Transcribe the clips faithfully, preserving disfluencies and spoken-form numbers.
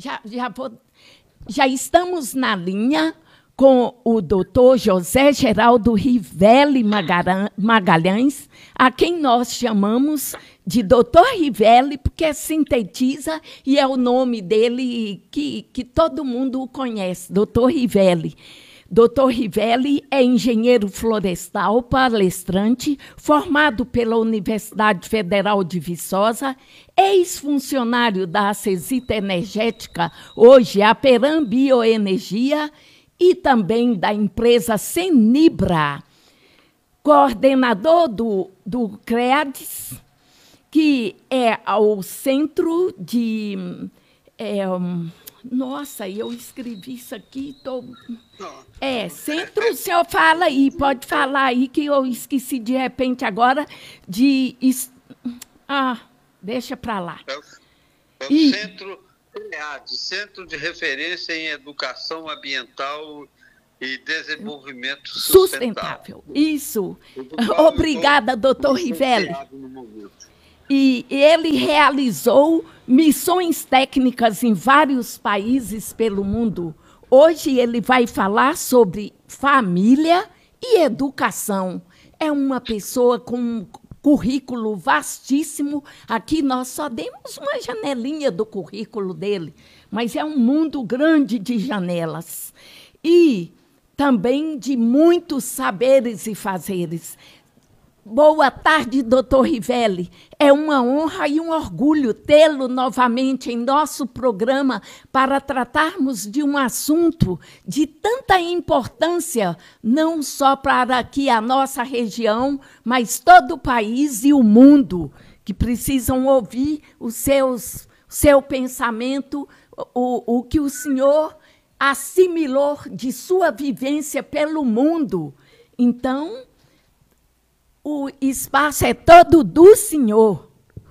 já, já, vou, já estamos na linha com o doutor José Geraldo Rivelli Magalhães, a quem nós chamamos de doutor Rivelli, porque sintetiza e é o nome dele que, que todo mundo conhece, doutor Rivelli. doutor Rivelli é engenheiro florestal, palestrante, formado pela Universidade Federal de Viçosa, ex-funcionário da Acesita Energética, hoje a Peram Bioenergia, e também da empresa Senibra, coordenador do, do CREADES, que é o Centro de... É, nossa, eu escrevi isso aqui, tô... É, centro, o senhor fala aí, pode falar aí, que eu esqueci de repente agora de... Ah, deixa para lá. É o, é o e... Centro... CREADES, Centro de Referência em Educação Ambiental e Desenvolvimento Sustentável. Sustentável, isso. Obrigada, doutor Rivelli. E ele realizou missões técnicas em vários países pelo mundo. Hoje ele vai falar sobre família e educação. É uma pessoa com currículo vastíssimo. Aqui nós só demos uma janelinha do currículo dele, mas é um mundo grande de janelas. E também de muitos saberes e fazeres. Boa tarde, doutor Rivelli. É uma honra e um orgulho tê-lo novamente em nosso programa para tratarmos de um assunto de tanta importância, não só para aqui a nossa região, mas todo o país e o mundo, que precisam ouvir os seus, seu pensamento, o, o que o senhor assimilou de sua vivência pelo mundo. Então... o espaço é todo do senhor.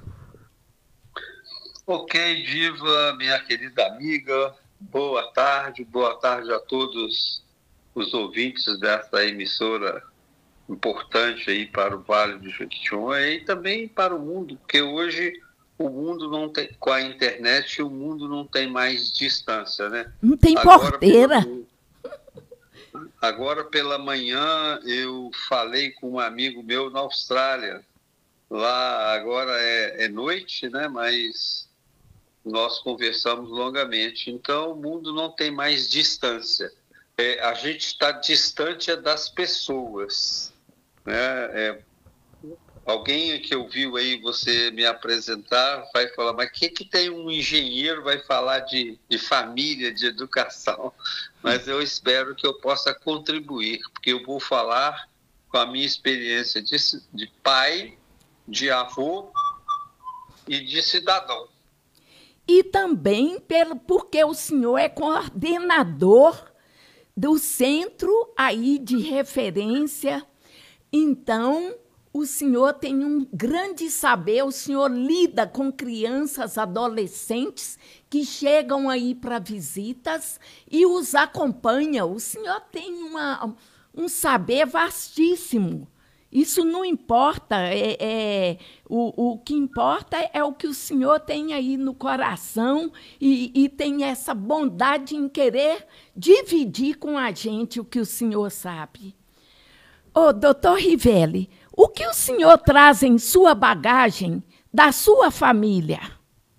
Ok, Diva, minha querida amiga, boa tarde, boa tarde a todos os ouvintes dessa emissora importante aí para o Vale do Jequitinhonha e também para o mundo, porque hoje o mundo não tem, com a internet, o mundo não tem mais distância, né? Não tem Agora, porteira. Pelo... Agora pela manhã eu falei com um amigo meu na Austrália. Lá agora é, é noite, né? Mas nós conversamos longamente. Então o mundo não tem mais distância. É, a gente está distante das pessoas, né? É, alguém que ouviu aí você me apresentar vai falar, mas o que, que tem um engenheiro vai falar de, de família, de educação? Mas eu espero que eu possa contribuir, porque eu vou falar com a minha experiência de, de pai, de avô e de cidadão. E também pelo, porque o senhor é coordenador do centro aí de referência. Então, o senhor tem um grande saber, o senhor lida com crianças, adolescentes que chegam aí para visitas e os acompanha. O senhor tem uma, um saber vastíssimo. Isso não importa, é, é, o, o que importa é o que o senhor tem aí no coração e, e tem essa bondade em querer dividir com a gente o que o senhor sabe. Ô, doutor Rivelli, o que o senhor traz em sua bagagem da sua família?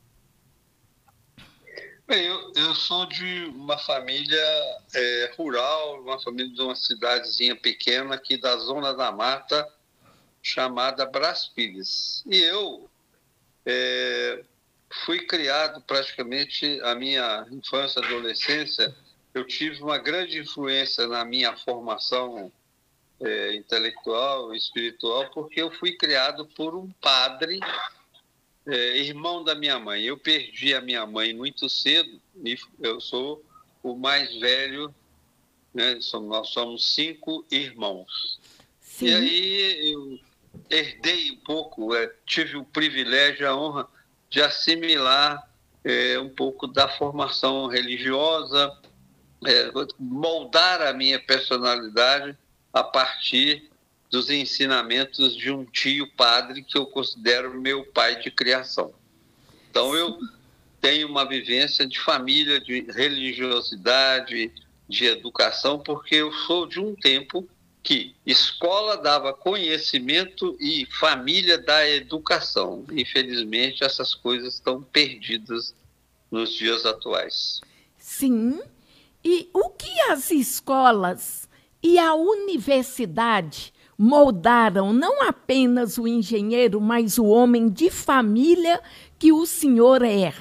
Bem, eu, eu sou de uma família é, rural, uma família de uma cidadezinha pequena aqui da Zona da Mata, chamada Brás Pires. E eu é, fui criado praticamente a minha infância e adolescência. Eu tive uma grande influência na minha formação É, intelectual, espiritual, porque eu fui criado por um padre, é, irmão da minha mãe. Eu perdi a minha mãe muito cedo e eu sou o mais velho, né? Nós somos cinco irmãos. Sim. E aí eu herdei um pouco, é, tive o privilégio, a honra de assimilar é, um pouco da formação religiosa, é, moldar a minha personalidade a partir dos ensinamentos de um tio padre que eu considero meu pai de criação. Então, eu, tenho uma vivência de família, de religiosidade, de educação, porque eu sou de um tempo que escola dava conhecimento e família dá educação. Infelizmente, essas coisas estão perdidas nos dias atuais. Sim. E o que as escolas e a universidade moldaram não apenas o engenheiro, mas o homem de família que o senhor é?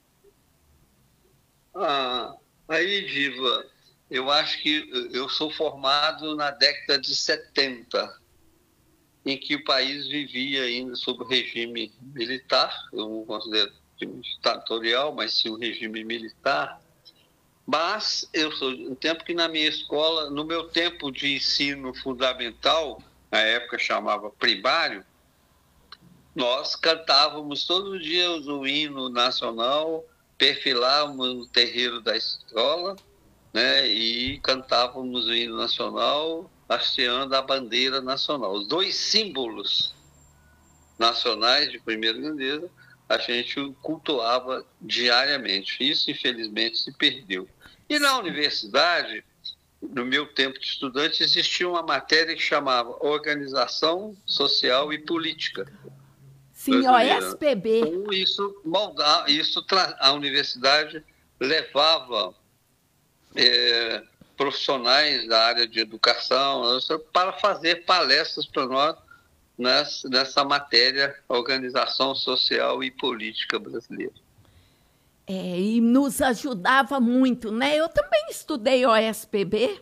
Ah, aí, Diva, eu acho que eu sou formado na década de setenta, em que o país vivia ainda sob o regime militar, eu não considero ditatorial, mas sim um regime militar. Mas eu sou um tempo que na minha escola, no meu tempo de ensino fundamental, na época chamava primário, nós cantávamos todo dia o hino nacional, perfilávamos no terreiro da escola, né, e cantávamos o hino nacional, hasteando a bandeira nacional. Os dois símbolos nacionais de primeira grandeza a gente cultuava diariamente. Isso, infelizmente, se perdeu. E na universidade, no meu tempo de estudante, existia uma matéria que chamava Organização Social e Política. Sim, O S P B. Então, isso, moldava, isso a universidade levava é, profissionais da área de educação para fazer palestras para nós nessa, nessa matéria Organização Social e Política Brasileira. É, e nos ajudava muito, né? Eu também estudei O S P B.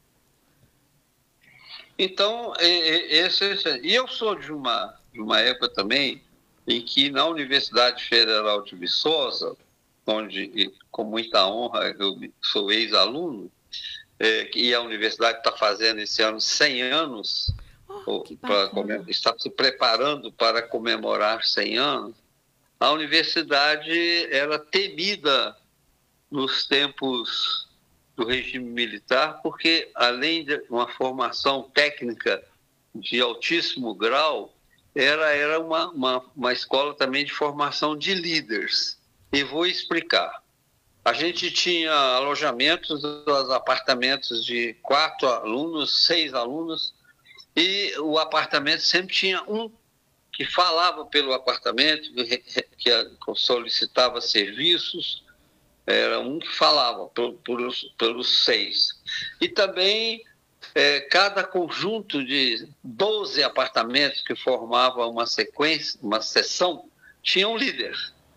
Então, esse, esse, e eu sou de uma, de uma época também em que na Universidade Federal de Viçosa, onde com muita honra eu sou ex-aluno, é, e a universidade está fazendo esse ano cem anos, oh, pra, está se preparando para comemorar cem anos, a universidade era temida nos tempos do regime militar, porque além de uma formação técnica de altíssimo grau, era, era uma, uma, uma escola também de formação de líderes. E vou explicar. A gente tinha alojamentos, dos apartamentos de quatro alunos, seis alunos, e o apartamento sempre tinha um que falava pelo apartamento, que solicitava serviços, era um que falava por, por, pelos seis. E também, é, cada conjunto de doze apartamentos que formava uma sequência, uma seção, tinha um líder.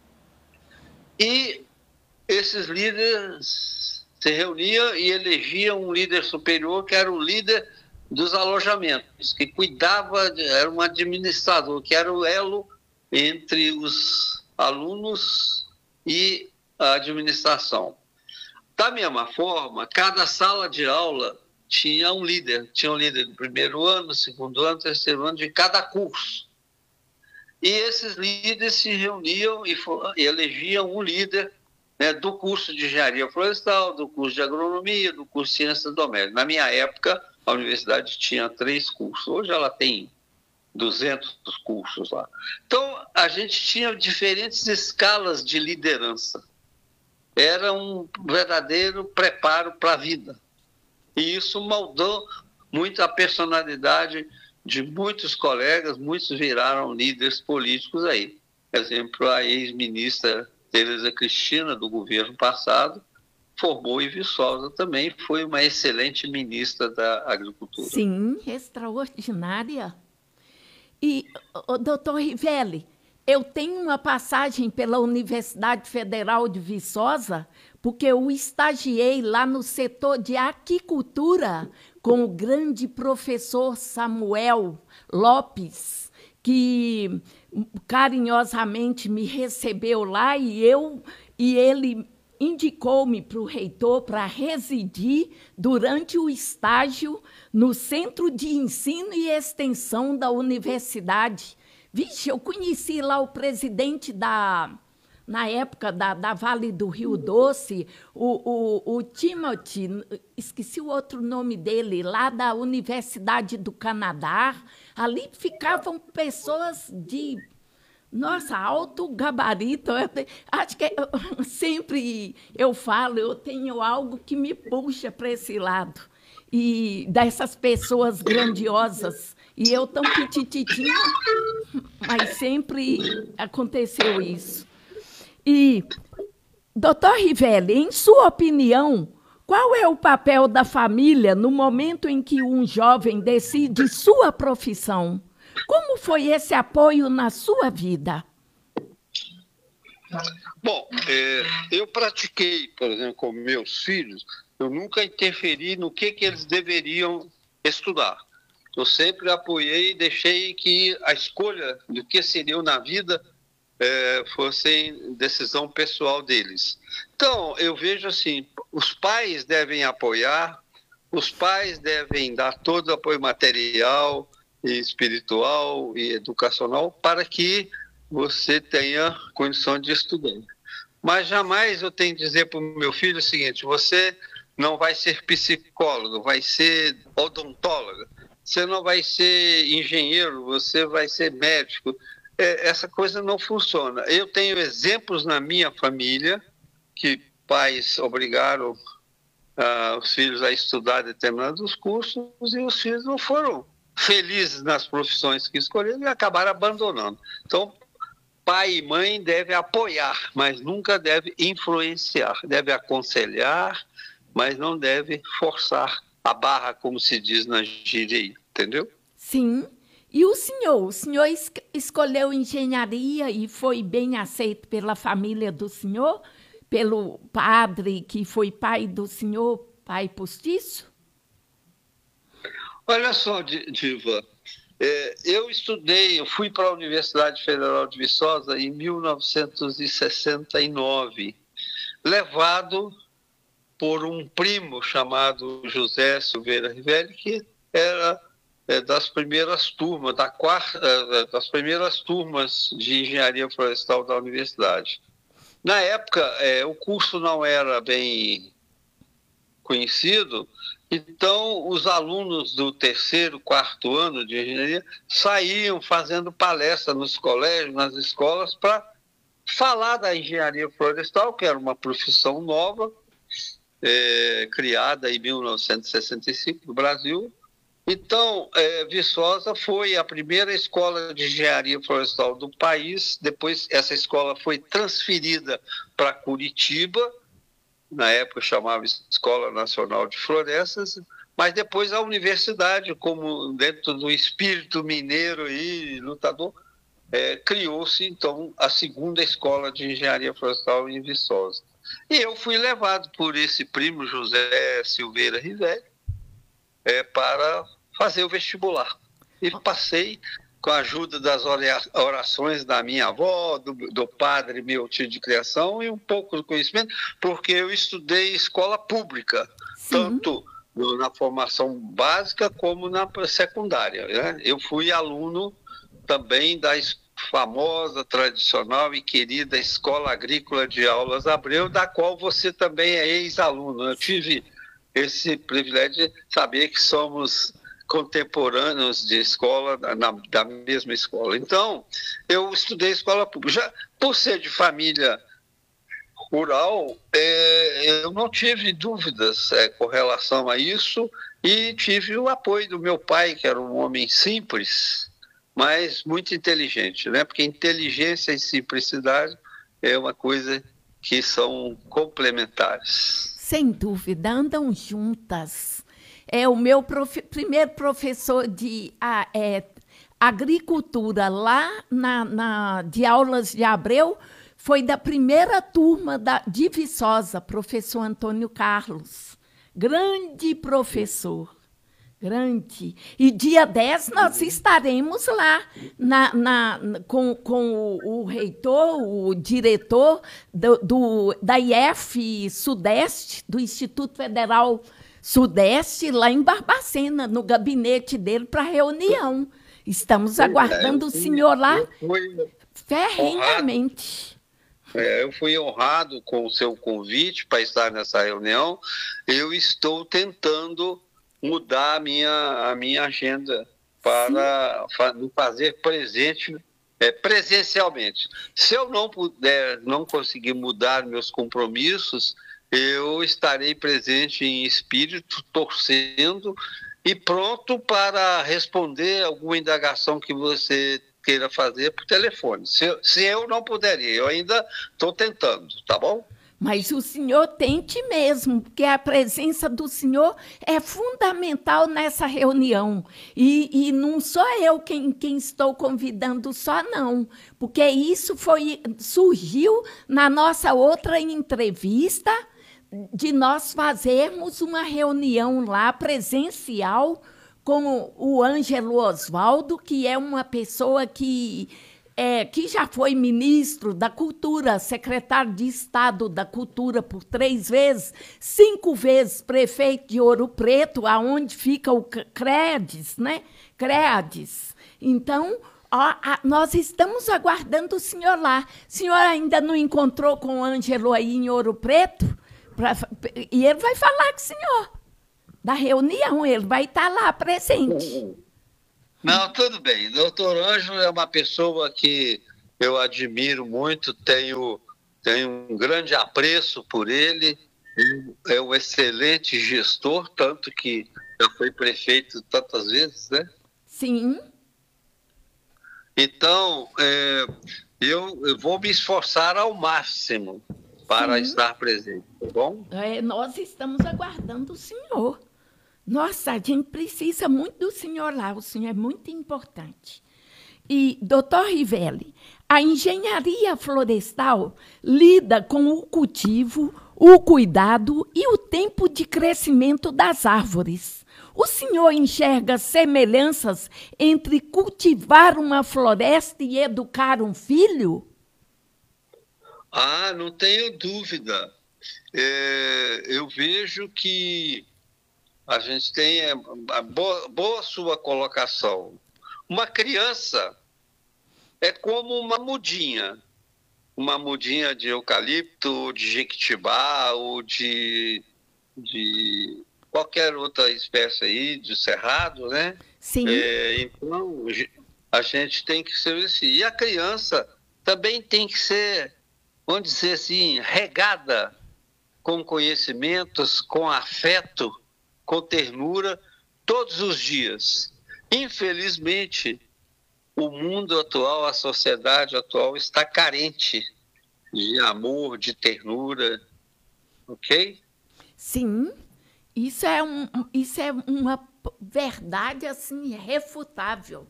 E esses líderes se reuniam e elegiam um líder superior, que era o líder dos alojamentos, que cuidava, de, era um administrador, que era o elo entre os alunos e a administração. Da mesma forma, cada sala de aula tinha um líder, tinha um líder do primeiro ano, segundo ano, terceiro ano, de cada curso. E esses líderes se reuniam e, e elegiam um líder, né, do curso de engenharia florestal, do curso de agronomia, do curso de ciências domésticas. Na minha época, a universidade tinha três cursos. Hoje ela tem duzentos cursos lá. Então, a gente tinha diferentes escalas de liderança. Era um verdadeiro preparo para a vida. E isso moldou muito a personalidade de muitos colegas, muitos viraram líderes políticos aí. Por exemplo, a ex-ministra Tereza Cristina, do governo passado, formou em Viçosa também, foi uma excelente ministra da Agricultura. Sim, extraordinária. E, doutor Rivelli, eu tenho uma passagem pela Universidade Federal de Viçosa, porque eu estagiei lá no setor de aquicultura com o grande professor Samuel Lopes, que carinhosamente me recebeu lá e eu e ele indicou-me para o reitor para residir durante o estágio no Centro de Ensino e Extensão da Universidade. Vixe, eu conheci lá o presidente da, na época da, da Vale do Rio Doce, o, o, o Timothy, esqueci o outro nome dele, lá da Universidade do Canadá. Ali ficavam pessoas de... Nossa, alto gabarito, eu te- acho que eu- sempre eu falo, eu tenho algo que me puxa para esse lado. E dessas pessoas grandiosas. E eu tão petititinha, mas sempre aconteceu isso. E, doutor Rivelli, em sua opinião, qual é o papel da família no momento em que um jovem decide sua profissão? Como foi esse apoio na sua vida? Bom, é, eu pratiquei, por exemplo, com meus filhos, eu nunca interferi no que, que eles deveriam estudar. Eu sempre apoiei e deixei que a escolha do que seriam na vida é, fosse decisão pessoal deles. Então, eu vejo assim, os pais devem apoiar, os pais devem dar todo o apoio material, e espiritual e educacional para que você tenha condição de estudar. Mas jamais eu tenho que dizer para o meu filho o seguinte: você não vai ser psicólogo, vai ser odontólogo, você não vai ser engenheiro, você vai ser médico. É, essa coisa não funciona. Eu tenho exemplos na minha família que pais obrigaram ah, os filhos a estudar determinados cursos e os filhos não foram felizes nas profissões que escolheram e acabaram abandonando. Então, pai e mãe devem apoiar, mas nunca deve influenciar. Deve aconselhar, mas não deve forçar a barra, como se diz na gíria, entendeu? Sim. E o senhor? O senhor es escolheu engenharia e foi bem aceito pela família do senhor? Pelo padre que foi pai do senhor, pai postiço? Olha só, Diva, é, eu estudei, eu fui para a Universidade Federal de Viçosa em mil novecentos e sessenta e nove, levado por um primo chamado José Silveira Rivelli, que era é, das primeiras turmas, da quarta, é, das primeiras turmas de engenharia florestal da universidade. Na época, é, o curso não era bem conhecido, então os alunos do terceiro, quarto ano de engenharia saíam fazendo palestra nos colégios, nas escolas, para falar da engenharia florestal, que era uma profissão nova, é, criada em mil novecentos e sessenta e cinco no Brasil. Então, é, Viçosa foi a primeira escola de engenharia florestal do país. Depois, essa escola foi transferida para Curitiba, na época chamava Escola Nacional de Florestas, mas depois a universidade, como dentro do espírito mineiro e lutador, é, criou-se então a segunda escola de engenharia florestal em Viçosa. E eu fui levado por esse primo José Silveira Rivelli é, para fazer o vestibular. E passei com a ajuda das orações da minha avó, do, do padre, meu tio de criação, e um pouco de conhecimento, porque eu estudei escola pública, Sim. tanto na formação básica como na secundária, né? Eu fui aluno também da famosa, tradicional e querida Escola Agrícola de Aulas Abreu, da qual você também é ex-aluno. Eu tive esse privilégio de saber que somos contemporâneos de escola, na, da mesma escola. Então, eu estudei escola pública. Já, por ser de família rural, é, eu não tive dúvidas é, com relação a isso e tive o apoio do meu pai, que era um homem simples, mas muito inteligente, né? Porque inteligência e simplicidade é uma coisa que são complementares. Sem dúvida, andam juntas. É o meu profe primeiro professor de a, é, agricultura lá na, na, de aulas de Abreu foi da primeira turma da, de Viçosa, professor Antônio Carlos. Grande professor, grande. E dia dez nós estaremos lá na, na, com, com o, o reitor, o diretor do, do, da I F Sudeste, do Instituto Federal Sudeste, lá em Barbacena, no gabinete dele para reunião. Estamos aguardando é, fui, o senhor lá ferrenhamente. É, eu fui honrado com o seu convite para estar nessa reunião. Eu estou tentando mudar a minha, a minha agenda para me fazer presente é, presencialmente. Se eu não puder, não conseguir mudar meus compromissos, eu estarei presente em espírito, torcendo e pronto para responder alguma indagação que você queira fazer por telefone. Se eu, se eu não puder ir, eu ainda estou tentando, tá bom? Mas o senhor tente mesmo, porque a presença do senhor é fundamental nessa reunião. E, e não sou eu quem, quem estou convidando só, não. Porque isso foi, surgiu na nossa outra entrevista, de nós fazermos uma reunião lá presencial com o Ângelo Osvaldo, que é uma pessoa que... É, que já foi ministro da Cultura, secretário de Estado da Cultura por três vezes, cinco vezes prefeito de Ouro Preto, aonde fica o CREADES, né? CREADES. Então, ó, a, nós estamos aguardando o senhor lá. O senhor ainda não encontrou com o Ângelo aí em Ouro Preto? Pra, e ele vai falar com o senhor da reunião, ele vai estar lá presente. Não, tudo bem. Doutor Ângelo é uma pessoa que eu admiro muito, tenho, tenho um grande apreço por ele, é um excelente gestor, tanto que já foi prefeito tantas vezes, né? Sim. Então, é, eu, eu vou me esforçar ao máximo para Sim. estar presente, tá bom? É, nós estamos aguardando o senhor. Nossa, a gente precisa muito do senhor lá, o senhor é muito importante. E, doutor Rivelli, a engenharia florestal lida com o cultivo, o cuidado e o tempo de crescimento das árvores. O senhor enxerga semelhanças entre cultivar uma floresta e educar um filho? Ah, não tenho dúvida. É, eu vejo que a gente tem a boa, boa sua colocação. Uma criança é como uma mudinha, uma mudinha de eucalipto, de jequitibá ou de, de qualquer outra espécie aí, de cerrado, né? Sim. É, então, a gente tem que ser assim. E a criança também tem que ser, vamos dizer assim, regada com conhecimentos, com afeto, com ternura, todos os dias. Infelizmente, o mundo atual, a sociedade atual está carente de amor, de ternura, ok? Sim, isso é, um, isso é uma verdade assim, refutável.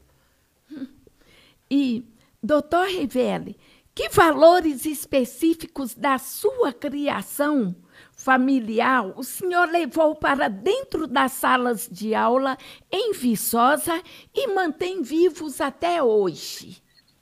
E, doutor Rivelli, que valores específicos da sua criação familiar o senhor levou para dentro das salas de aula em Viçosa e mantém vivos até hoje?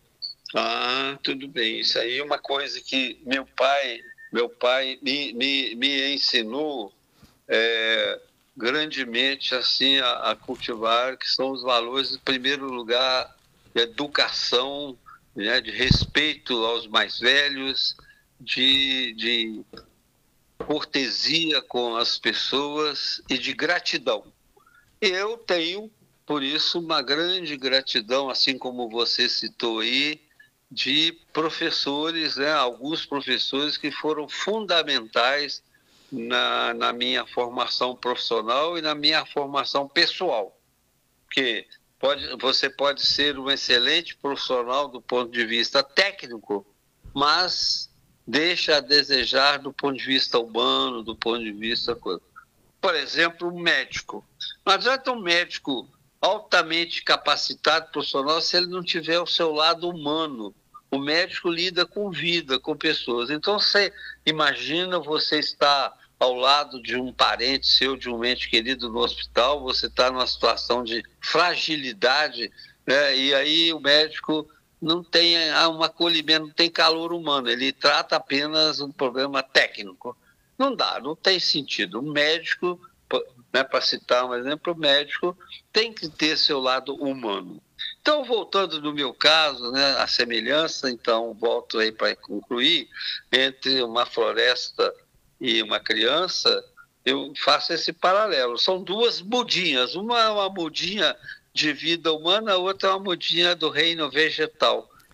Ah, tudo bem. Isso aí é uma coisa que meu pai, meu pai me, me, me ensinou é, grandemente assim, a, a cultivar, que são os valores, em primeiro lugar, de educação, né, de respeito aos mais velhos, de... de cortesia com as pessoas e de gratidão. Eu tenho, por isso, uma grande gratidão, assim como você citou aí, de professores, né, alguns professores que foram fundamentais na, na minha formação profissional e na minha formação pessoal. Porque pode, você pode ser um excelente profissional do ponto de vista técnico, mas deixa a desejar do ponto de vista humano, do ponto de vista... Por exemplo, um médico. Não adianta um médico altamente capacitado, profissional, se ele não tiver o seu lado humano. O médico lida com vida, com pessoas. Então, você imagina você estar ao lado de um parente seu, de um ente querido no hospital, você está numa situação de fragilidade, né? E aí o médico... não tem um acolhimento, não tem calor humano, ele trata apenas um problema técnico. Não dá, não tem sentido. O médico, né, para citar um exemplo, o médico tem que ter seu lado humano. Então, voltando no meu caso, né, a semelhança, então, volto aí para concluir, entre uma floresta e uma criança, eu faço esse paralelo. São duas mudinhas, uma é uma mudinha de vida humana, a outra é uma mudinha do reino vegetal.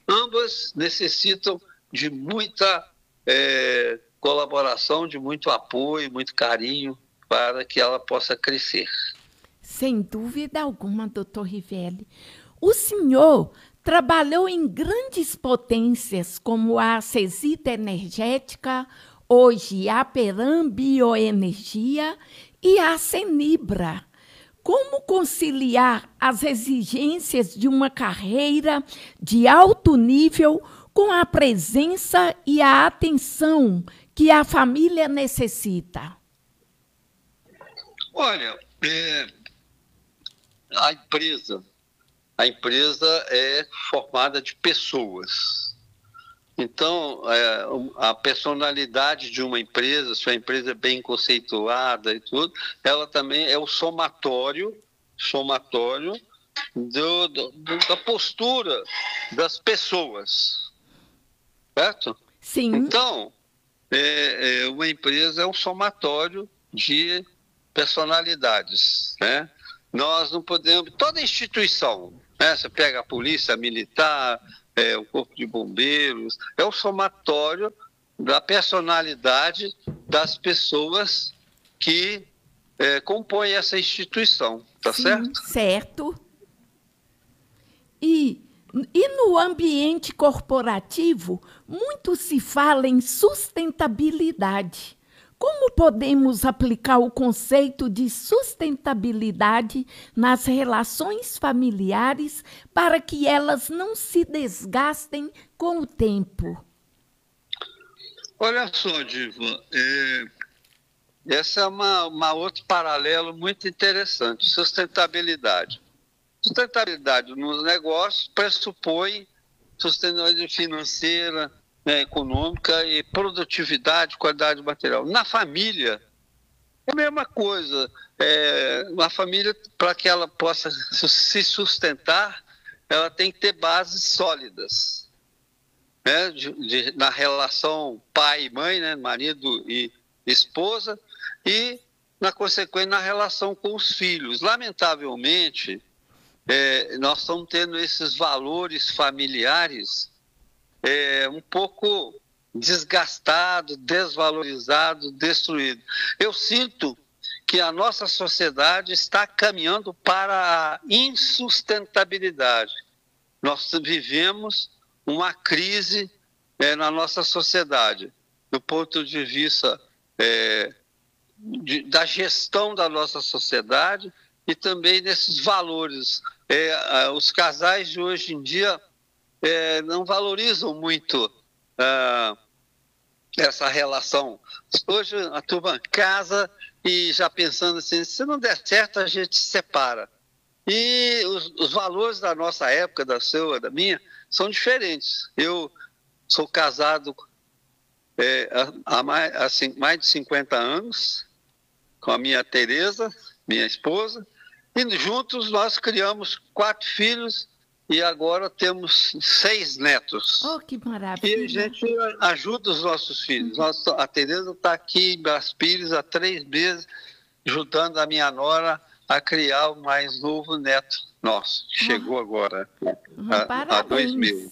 ambas necessitam de muita é, colaboração, de muito apoio, muito carinho para que ela possa crescer. Sem dúvida alguma, doutor Rivelli. O senhor trabalhou em grandes potências como a Cesita Energética, hoje a Peram Bioenergia e a Cenibra. Como conciliar as exigências de uma carreira de alto nível com a presença e a atenção que a família necessita? Olha, é, a empresa, a empresa é formada de pessoas. Então, é, a personalidade de uma empresa, se a empresa é bem conceituada e tudo, ela também é o somatório, somatório do, do, da postura das pessoas, certo? Sim. Então, é, é, uma empresa é um somatório de personalidades, né? Nós não podemos, toda instituição, né? Você pega a polícia militar, é, o corpo de bombeiros, é o somatório da personalidade das pessoas que é, compõem essa instituição, tá Sim, certo? Certo. E, e no ambiente corporativo, muito se fala em sustentabilidade. Como podemos aplicar o conceito de sustentabilidade nas relações familiares para que elas não se desgastem com o tempo? Olha só, Diva, é, essa é uma, uma outro paralelo muito interessante, sustentabilidade. Sustentabilidade nos negócios pressupõe sustentabilidade financeira, né, econômica e produtividade, qualidade material. Na família, é a mesma coisa. É, uma família, para que ela possa se sustentar, ela tem que ter bases sólidas, né, de, de, na relação pai e mãe, né, marido e esposa, e, na consequência, na relação com os filhos. Lamentavelmente, é, nós estamos tendo esses valores familiares É, um pouco desgastado, desvalorizado, destruído. Eu sinto que a nossa sociedade está caminhando para a insustentabilidade. Nós vivemos uma crise é, na nossa sociedade, do ponto de vista é, de, da gestão da nossa sociedade e também desses valores. É, os casais de hoje em dia É, não valorizam muito ah, essa relação. Hoje a turma casa e já pensando assim, se não der certo a gente se separa. E os, os valores da nossa época, da sua, da minha, são diferentes. Eu sou casado é, há, mais, há mais de cinquenta anos com a minha Tereza, minha esposa, e juntos nós criamos quatro filhos e agora temos seis netos. Oh, que maravilha! E a gente ajuda os nossos filhos. Nossa, a Tereza está aqui em Brás Pires há três meses, ajudando a minha nora a criar o mais novo neto nosso. Chegou oh. agora, há, há dois meses.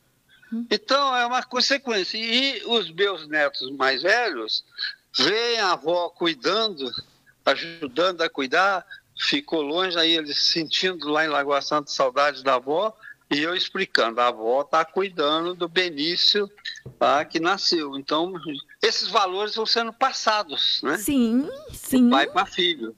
Então, é uma consequência. E os meus netos mais velhos veem a avó cuidando, ajudando a cuidar. Ficou longe, aí eles sentindo lá em Lagoa Santa saudade da avó, e eu explicando, a avó está cuidando do Benício, tá, que nasceu. Então, esses valores vão sendo passados, né? Sim, sim. Do pai para filho.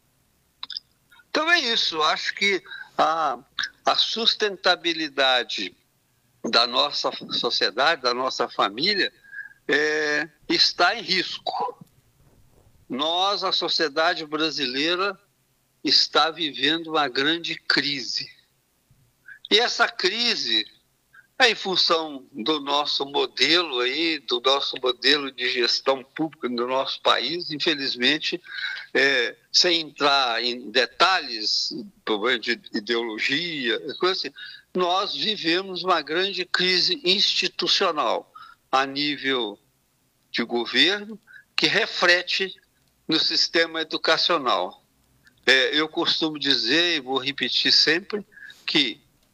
Então é isso, acho que a, a sustentabilidade da nossa sociedade, da nossa família, é, está em risco. Nós, a sociedade brasileira, está vivendo uma grande crise. E essa crise é em função do nosso modelo aí, do nosso modelo de gestão pública do nosso país, infelizmente, é, sem entrar em detalhes, problema de ideologia, coisa assim, nós vivemos uma grande crise institucional a nível de governo que reflete no sistema educacional. É, eu costumo dizer, e vou repetir sempre, que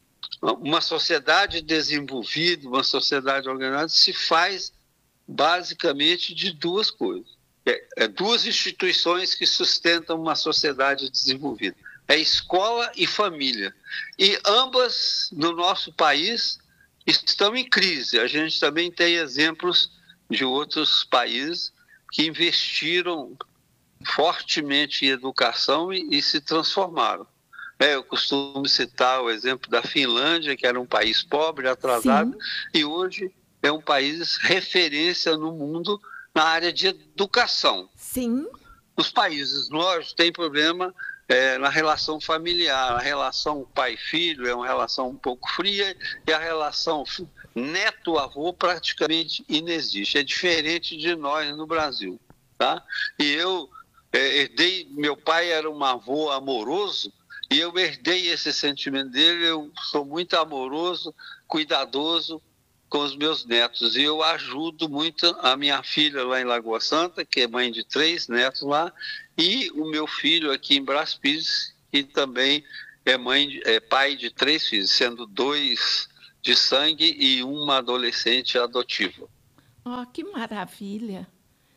uma sociedade desenvolvida, uma sociedade organizada, se faz basicamente de duas coisas. É, é duas instituições que sustentam uma sociedade desenvolvida. É escola e família. E ambas, no nosso país, estão em crise. A gente também tem exemplos de outros países que investiram fortemente em educação e, e se transformaram. É, eu costumo citar o exemplo da Finlândia, que era um país pobre, atrasado, Sim. e hoje é um país referência no mundo na área de educação. Sim. Os países nórdicos têm problema é, na relação familiar. A relação pai-filho é uma relação um pouco fria e a relação neto-avô praticamente inexiste. É diferente de nós no Brasil. Tá? E eu é, herdei, meu pai era um avô amoroso, e eu herdei esse sentimento dele. Eu sou muito amoroso, cuidadoso com os meus netos. E eu ajudo muito a minha filha lá em Lagoa Santa, que é mãe de três netos lá, e o meu filho aqui em Brás Pires, que também é, mãe, é pai de três filhos, sendo dois de sangue e uma adolescente adotiva. Oh, que maravilha!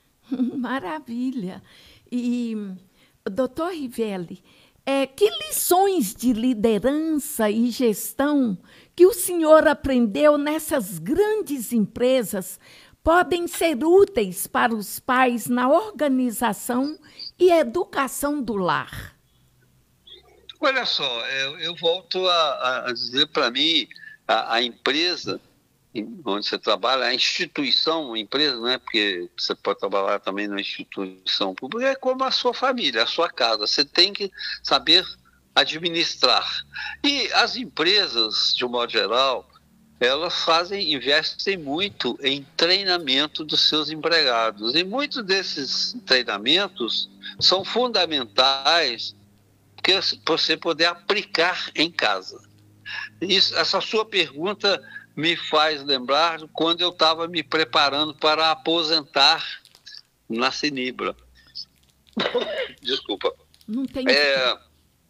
Maravilha! E, doutor Rivelli, É, que lições de liderança e gestão que o senhor aprendeu nessas grandes empresas podem ser úteis para os pais na organização e educação do lar? Olha só, eu, eu volto a, a dizer para mim, a, a empresa onde você trabalha, a instituição, a empresa, não é porque você pode trabalhar também na instituição pública, é como a sua família, a sua casa. Você tem que saber administrar. E as empresas, de um modo geral, elas fazem, investem muito em treinamento dos seus empregados. E muitos desses treinamentos são fundamentais para você poder aplicar em casa. Isso, essa sua pergunta me faz lembrar quando eu estava me preparando para aposentar na Senibra. Desculpa. Não tem. É,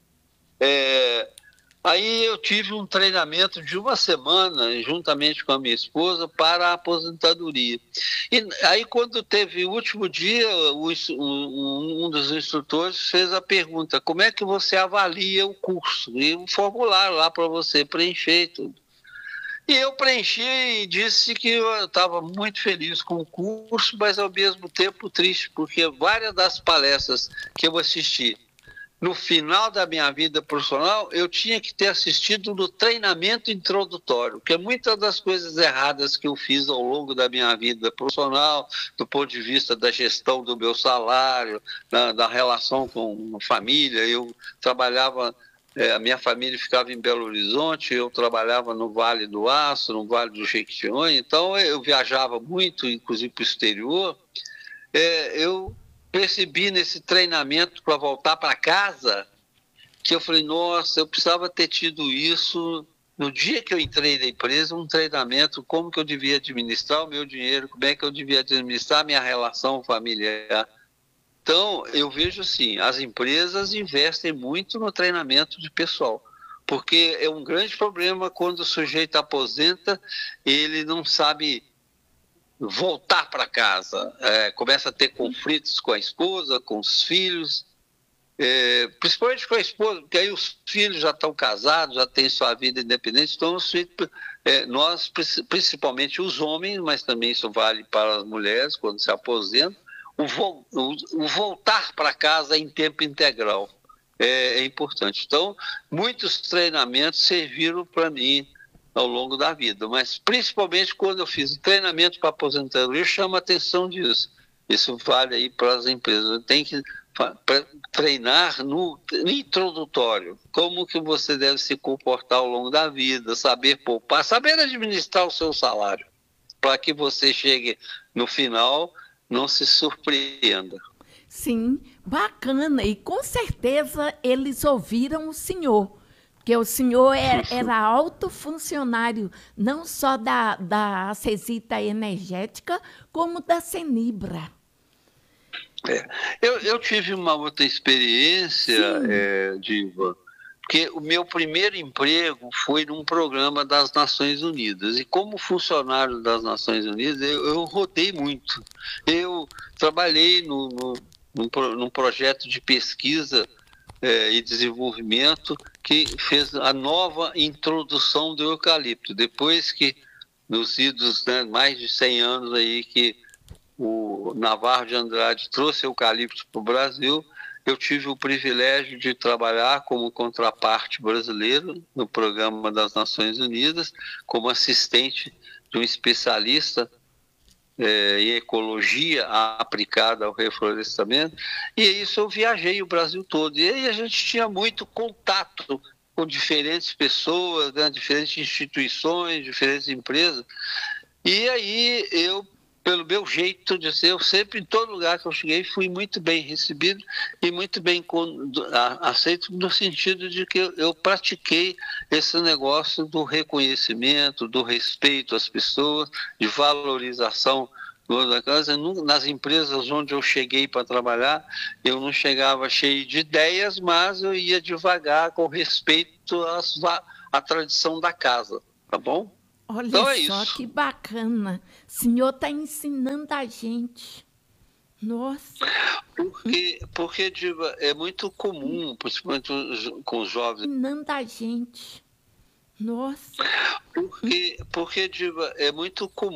é, aí eu tive um treinamento de uma semana, juntamente com a minha esposa, para a aposentadoria. E aí, quando teve o último dia, o, um, um dos instrutores fez a pergunta: como é que você avalia o curso? E um formulário lá para você preencher e tudo. E eu preenchi e disse que eu estava muito feliz com o curso, mas ao mesmo tempo triste, porque várias das palestras que eu assisti no final da minha vida profissional, eu tinha que ter assistido no treinamento introdutório, porque muitas das coisas erradas que eu fiz ao longo da minha vida profissional, do ponto de vista da gestão do meu salário, da, da relação com a família, eu trabalhava... É, a minha família ficava em Belo Horizonte, eu trabalhava no Vale do Aço, no Vale do Jequitinhonha, então eu viajava muito, inclusive para o exterior. É, eu percebi nesse treinamento para voltar para casa, que eu falei, nossa, eu precisava ter tido isso no dia que eu entrei na empresa, um treinamento, como que eu devia administrar o meu dinheiro, como é que eu devia administrar a minha relação familiar. Então, eu vejo assim, as empresas investem muito no treinamento de pessoal, porque é um grande problema quando o sujeito aposenta, ele não sabe voltar para casa, é, começa a ter conflitos com a esposa, com os filhos, é, principalmente com a esposa, porque aí os filhos já estão casados, já têm sua vida independente, então os filhos, é, nós, principalmente os homens, mas também isso vale para as mulheres quando se aposentam, O, vo, o, o voltar para casa em tempo integral é, é importante. Então, muitos treinamentos serviram para mim ao longo da vida, mas principalmente quando eu fiz o treinamento para aposentadoria, eu chamo a atenção disso. Isso vale aí para as empresas. Tem que treinar no, no introdutório, como que você deve se comportar ao longo da vida, saber poupar, saber administrar o seu salário, para que você chegue no final... não se surpreenda. Sim, bacana. E com certeza eles ouviram o senhor, porque o senhor era, era alto funcionário, não só da, da Acesita Energética, como da Senibra. É. Eu, eu tive uma outra experiência, é, Diva, porque o meu primeiro emprego foi num programa das Nações Unidas. E como funcionário das Nações Unidas, eu, eu rodei muito. Eu trabalhei no, no, num, pro- num projeto de pesquisa eh, e desenvolvimento que fez a nova introdução do eucalipto. Depois que, nos idos, né, mais de cem anos aí que o Navarro de Andrade trouxe eucalipto para o Brasil, eu tive o privilégio de trabalhar como contraparte brasileiro no programa das Nações Unidas, como assistente de um especialista eh, em ecologia aplicada ao reflorestamento, e isso eu viajei o Brasil todo. E aí a gente tinha muito contato com diferentes pessoas, né, diferentes instituições, diferentes empresas, e aí eu, pelo meu jeito de ser, eu sempre, em todo lugar que eu cheguei, fui muito bem recebido e muito bem con- a- aceito, no sentido de que eu, eu pratiquei esse negócio do reconhecimento, do respeito às pessoas, de valorização da casa. Nu- Nas empresas onde eu cheguei para trabalhar, eu não chegava cheio de ideias, mas eu ia devagar com respeito às va- à tradição da casa, tá bom? Olha Então é só isso. que bacana. O senhor está ensinando a gente. Nossa. Porque, porque Diva, é muito comum, principalmente os- com os jovens, Ensinando a gente. Nossa. porque, porque Diva, é muito comum.